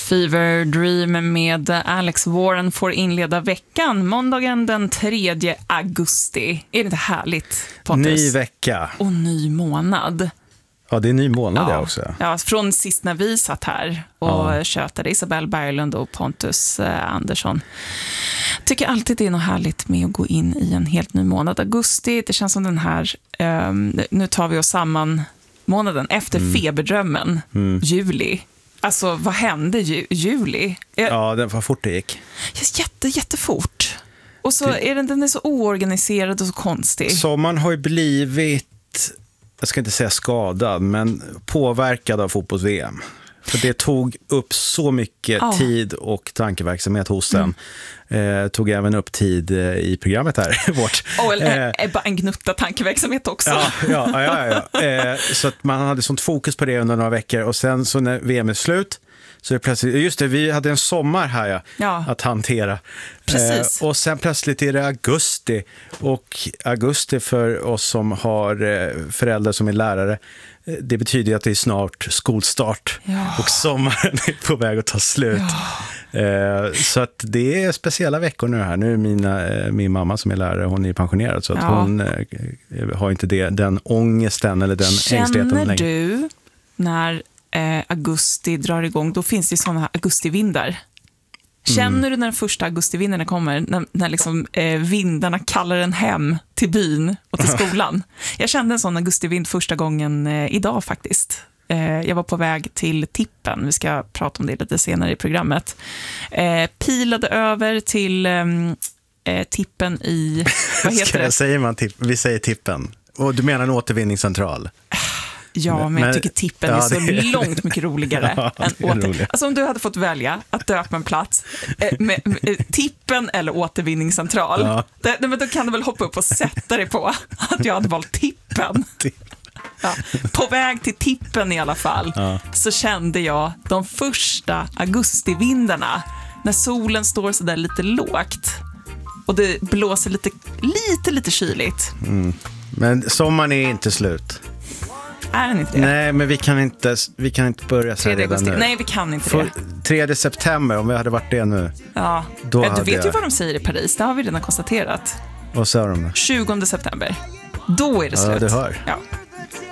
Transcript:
Fever Dream med Alex Warren får inleda veckan måndagen den 3 augusti. Är det inte härligt, Pontus? Ny vecka. Och ny månad. Ja, det är ny månad också. Ja, från sist när vi satt här och tjötade, Isabelle Berglund och Pontus Andersson. Tycker alltid det är något härligt med att gå in i en helt ny månad. Augusti, det känns som den här, nu tar vi oss samman månaden efter feberdrömmen, juli. Alltså, vad hände juli? Ja, det var fort det gick. Jättefort. Och så är den är så oorganiserad och så konstig. Sommaren har ju blivit, jag ska inte säga skadad, men påverkad av fotbolls-VM. För det tog upp så mycket tid och tankeverksamhet hos den. Tog även upp tid i programmet här. Vårt. Bara en gnutta tankeverksamhet också. Ja. Så att man hade sånt fokus på det under några veckor. Och sen så när VM är slut så är det plötsligt, just det, vi hade en sommar här att hantera. Precis. Och sen plötsligt är det augusti. Och augusti för oss som har föräldrar som är lärare, det betyder att det är snart skolstart och sommaren är på väg att ta slut. Så att det är speciella veckor nu här. Nu är min mamma som är lärare, hon är pensionerad, så att hon har inte den ångesten eller den ängsligheten längre. Känner du när augusti drar igång, då finns det sådana här augustivindar? Känner du när den första augustivindarna kommer, när liksom, vindarna kallar en hem till byn och till skolan? Jag kände en sån augustivind första gången idag faktiskt. Jag var på väg till Tippen, vi ska prata om det lite senare i programmet. Pilade över till Tippen i, vad heter det? Säger man vi säger Tippen. Och du menar en återvinningscentral? Ja, men jag tycker Tippen är så långt mycket roligare än Alltså om du hade fått välja att döpa en plats med Tippen eller återvinningscentral, men då kan du väl hoppa upp och sätta dig på att jag hade valt Tippen. På väg till Tippen i alla fall så kände jag de första augustivindarna när solen står så där lite lågt och det blåser lite kyligt. Men sommaren är inte slut. Är den inte det? Nej, men vi kan inte börja så här redan nu. Nej, vi kan inte det. 3 september, om vi hade varit det nu. Ja, du vet ju vad de säger i Paris. Det har vi redan konstaterat. Vad sa de då? 20 september. Då är det slut. Ja, du hör. Ja.